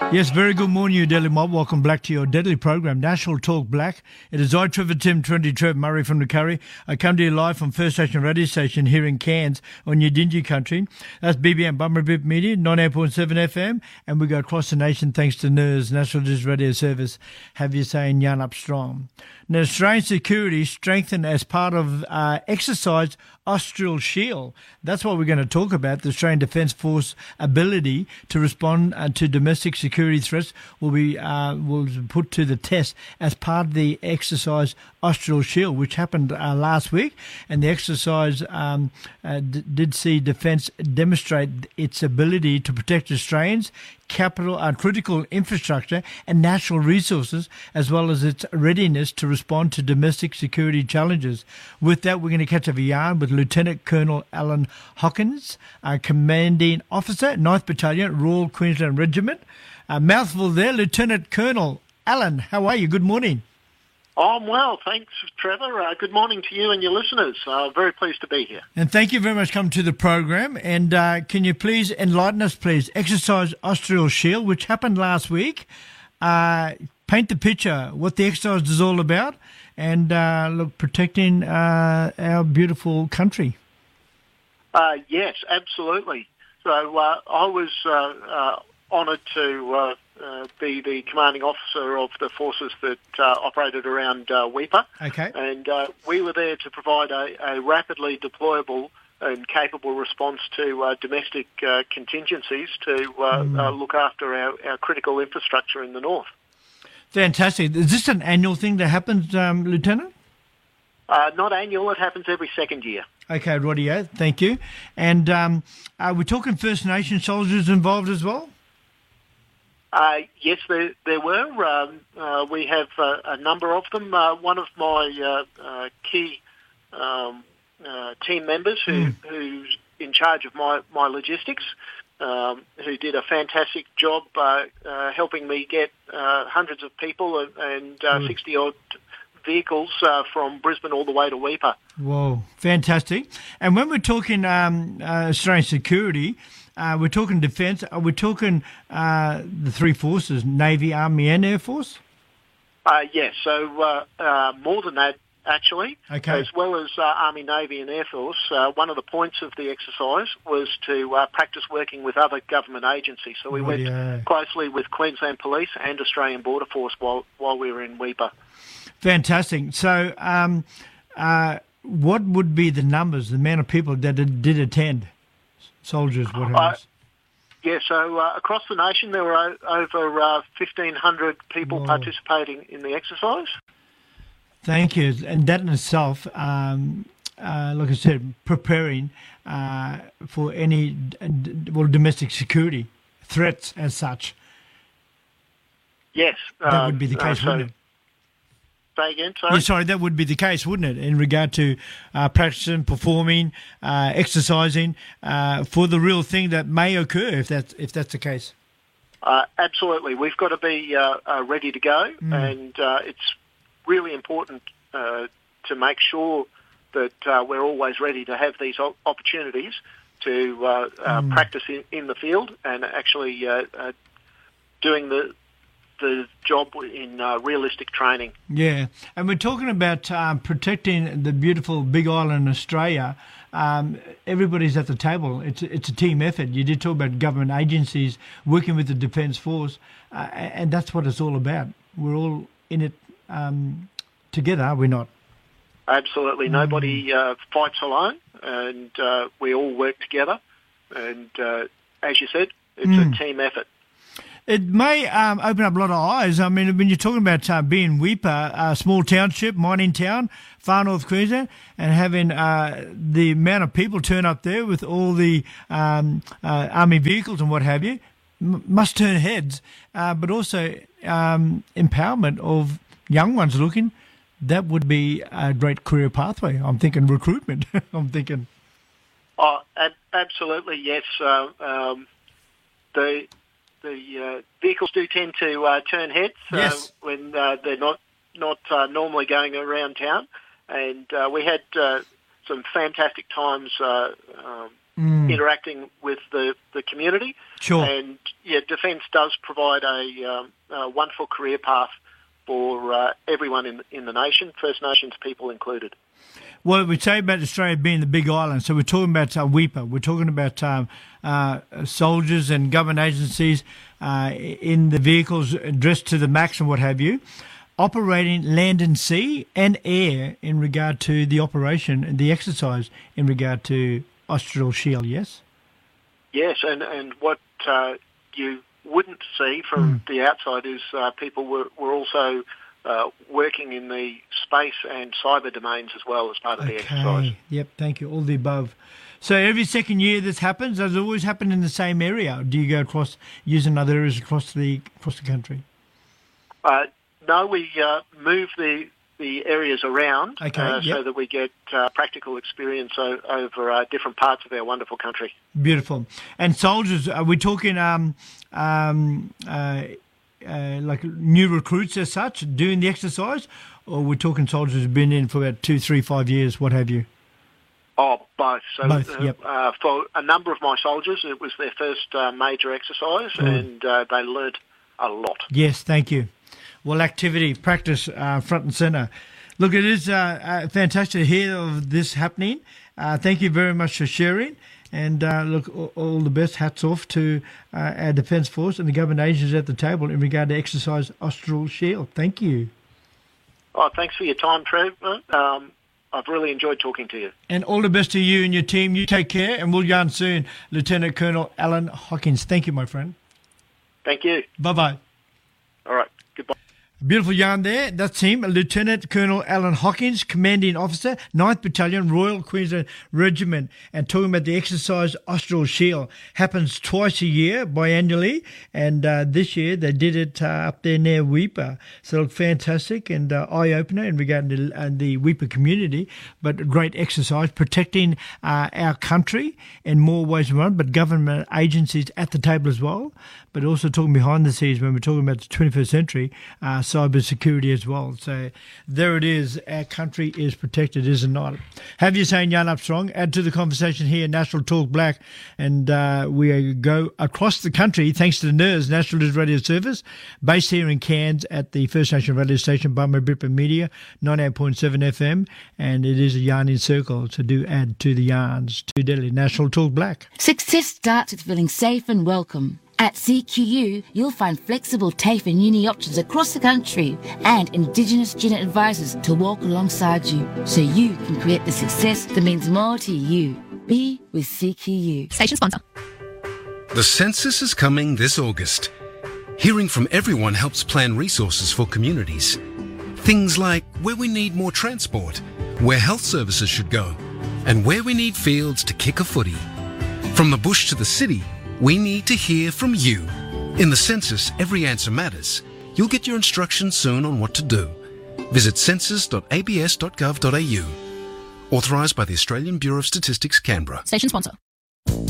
Yes, very good morning, you Deadly Mob. Welcome back to your Deadly program, National Talk Black. It is I, Trevor Tim, 20 Trev Murray from the Curry. I come to you live from First Station Radio Station here in Cairns on your Dingy country. That's BBM Bummer Bip Media, 98.7 FM, and we go across the nation thanks to NIRS, National Digital Radio Service. Have you saying yarn up strong. Now, Australian security strengthened as part of exercise Austral Shield. That's what we're going to talk about. The Australian Defence Force ability to respond to domestic security threats will be put to the test as part of the exercise Austral Shield, which happened last week. And the exercise did see Defence demonstrate its ability to protect Australians, critical infrastructure and natural resources, as well as its readiness to respond to domestic security challenges. With that, we're going to catch up a yarn with Lieutenant Colonel Alan Hawkins, Commanding Officer, 9th Battalion, Royal Queensland Regiment. A mouthful there. Lieutenant Colonel Alan, how are you? Good morning. I'm well, thanks, Trevor. Good morning to you and your listeners. Very pleased to be here. And thank you very much for coming to the program. And can you please enlighten us, please? Exercise Austral Shield, which happened last week. Paint the picture, what the exercise is all about, and protecting our beautiful country. Yes, absolutely. So I was honoured to be the commanding officer of the forces that operated around Weipa. Okay. And we were there to provide a rapidly deployable and capable response to domestic contingencies to look after our critical infrastructure in the north. Fantastic. Is this an annual thing that happens, Lieutenant? Not annual. It happens every second year. Okay, rightio. Thank you. And are we talking First Nation soldiers involved as well? Yes, there were. We have a number of them. One of my key team members who's in charge of my logistics, who did a fantastic job helping me get hundreds of people and 60-odd vehicles from Brisbane all the way to Weipa. Whoa, fantastic. And when we're talking Australian security, we're talking defence. Are we talking the three forces, Navy, Army and Air Force? Yes, so more than that, actually, okay. As well as Army, Navy and Air Force. One of the points of the exercise was to practice working with other government agencies. So we worked closely with Queensland Police and Australian Border Force while we were in Weipa. Fantastic. So what would be the numbers, the amount of people that did attend? Soldiers, what else? Yeah, so across the nation there were over 1,500 people participating in the exercise. Thank you. And that in itself, like I said, preparing for any domestic security threats as such. Yes. That would be the case, wouldn't it? Say again, sorry? Yeah, sorry, that would be the case, wouldn't it, in regard to practicing, performing, exercising for the real thing that may occur if that's the case? Absolutely. We've got to be ready to go, and it's really important to make sure that we're always ready to have these opportunities to practice in the field and actually doing the job in realistic training. Yeah, and we're talking about protecting the beautiful Big Island, Australia. Everybody's at the table. It's a team effort. You did talk about government agencies working with the Defence Force, and that's what it's all about. We're all in it together, are we not? Absolutely. Nobody fights alone, and we all work together. And as you said, it's a team effort. It may open up a lot of eyes. I mean, when you're talking about being Weipa, a small township, mining town, far north Queensland, and having the amount of people turn up there with all the army vehicles and what have you, must turn heads, but also empowerment of young ones looking, that would be a great career pathway. I'm thinking recruitment. I'm thinking... Oh, absolutely, yes. The vehicles do tend to turn heads when they're not normally going around town, and we had some fantastic times interacting with the community. Sure. And Defence does provide a wonderful career path for everyone in the nation, First Nations people included. Well, we say about Australia being the big island, so we're talking about WEPA. We're talking about soldiers and government agencies in the vehicles dressed to the max and what have you, operating land and sea and air in regard to the operation, the exercise in regard to Austral Shield, yes? Yes, and what you wouldn't see from the outside is people were also working in the space and cyber domains as well as part of the exercise. Yep, thank you. All the above. So every second year this happens, does it always happen in the same area? Do you go across, using other areas across the country? No, we move the areas around so that we get practical experience over different parts of our wonderful country. Beautiful. And soldiers, are we talking like new recruits as such doing the exercise, or we're talking soldiers who've been in for about 2, 3, 5 years, what have you? Oh, both. So both, yep. For a number of my soldiers, it was their first major exercise, and they learnt a lot. Yes, thank you. Well, activity, practice, front and centre. Look, it is fantastic to hear of this happening. Thank you very much for sharing. And look, all the best. Hats off to our Defence Force and the government agencies at the table in regard to exercise Austral Shield. Thank you. Oh, thanks for your time, Trev. I've really enjoyed talking to you. And all the best to you and your team. You take care, and we'll yarn soon. Lieutenant Colonel Alan Hawkins. Thank you, my friend. Thank you. Bye-bye. All right. Goodbye. Beautiful yarn there. That's him, Lieutenant Colonel Alan Hawkins, Commanding Officer, 9th Battalion, Royal Queensland Regiment, and talking about the exercise Austral Shield. Happens twice a year, biannually, and this year they did it up there near WEPA. So look, fantastic and eye-opener in regard to the WEPA community, but a great exercise, protecting our country in more ways than one, but government agencies at the table as well, but also talking behind the scenes when we're talking about the 21st century, cyber security as well. So there it is. Our country is protected, is it not? Have you saying Yarn Up Strong? Add to the conversation here, National Talk Black. And we go across the country thanks to the NIRS, National News Radio Service, based here in Cairns at the First Nation radio station, Bama Bripper Media, 98.7 FM. And it is a yarning circle. So do add to the yarns. To Deadly National Talk Black. Success starts with feeling safe and welcome. At CQU, you'll find flexible TAFE and uni options across the country and Indigenous student advisors to walk alongside you so you can create the success that means more to you. Be with CQU. Station sponsor. The census is coming this August. Hearing from everyone helps plan resources for communities. Things like where we need more transport, where health services should go, and where we need fields to kick a footy. From the bush to the city, we need to hear from you. In the census, every answer matters. You'll get your instructions soon on what to do. Visit census.abs.gov.au. Authorised by the Australian Bureau of Statistics, Canberra. Station sponsor.